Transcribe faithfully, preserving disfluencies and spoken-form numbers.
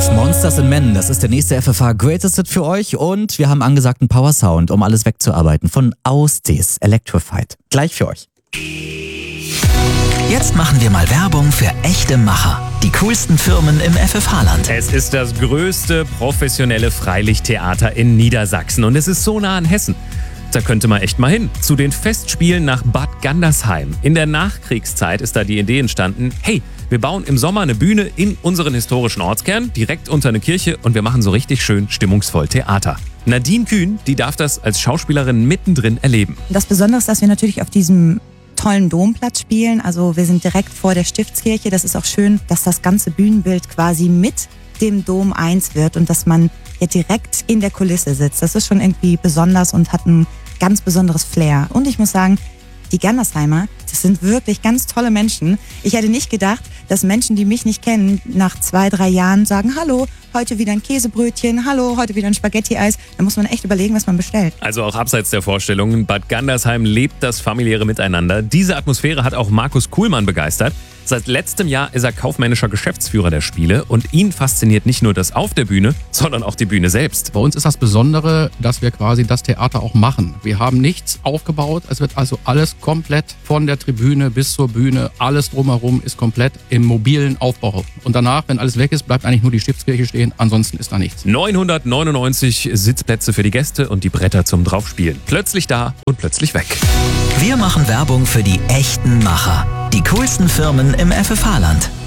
Monsters and Men, das ist der nächste F F H Greatest Hit für euch und wir haben angesagten Power Sound, um alles wegzuarbeiten von Austes Electrified. Gleich für euch. Jetzt machen wir mal Werbung für echte Macher. Die coolsten Firmen im F F H-Land. Es ist das größte professionelle Freilichttheater in Niedersachsen und es ist so nah an Hessen. Da könnte man echt mal hin. Zu den Festspielen nach Bad Gandersheim. In der Nachkriegszeit ist da die Idee entstanden, hey, wir bauen im Sommer eine Bühne in unseren historischen Ortskern, direkt unter eine Kirche und wir machen so richtig schön stimmungsvoll Theater. Nadine Kühn, die darf das als Schauspielerin mittendrin erleben. Das Besondere ist, dass wir natürlich auf diesem tollen Domplatz spielen. Also wir sind direkt vor der Stiftskirche. Das ist auch schön, dass das ganze Bühnenbild quasi mit dem Dom eins wird und dass man ja direkt in der Kulisse sitzt. Das ist schon irgendwie besonders und hat ein ganz besonderes Flair. Und ich muss sagen, die Gandersheimer, das sind wirklich ganz tolle Menschen. Ich hätte nicht gedacht, dass Menschen, die mich nicht kennen, nach zwei, drei Jahren sagen, hallo, heute wieder ein Käsebrötchen, hallo, heute wieder ein Spaghetti-Eis. Da muss man echt überlegen, was man bestellt. Also auch abseits der Vorstellungen, Bad Gandersheim lebt das familiäre Miteinander. Diese Atmosphäre hat auch Markus Kuhlmann begeistert. Seit letztem Jahr ist er kaufmännischer Geschäftsführer der Spiele und ihn fasziniert nicht nur das auf der Bühne, sondern auch die Bühne selbst. Bei uns ist das Besondere, dass wir quasi das Theater auch machen. Wir haben nichts aufgebaut, es wird also alles komplett von der Tribüne bis zur Bühne, alles drumherum ist komplett im mobilen Aufbau. Und danach, wenn alles weg ist, bleibt eigentlich nur die Stiftskirche stehen, ansonsten ist da nichts. neunhundertneunundneunzig Sitzplätze für die Gäste und die Bretter zum Draufspielen. Plötzlich da und plötzlich weg. Wir machen Werbung für die echten Macher. Die coolsten Firmen im F F H-Land.